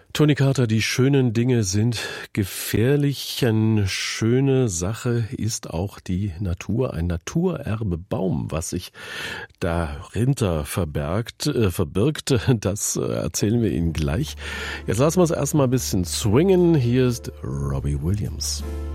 Tony Carter, die schönen Dinge sind gefährlich. Eine schöne Sache ist auch die Natur, ein Naturerbebaum, was sich dahinter verbirgt, das erzählen wir Ihnen gleich. Jetzt lassen wir es erstmal ein bisschen swingen. Hier ist Robbie Williams.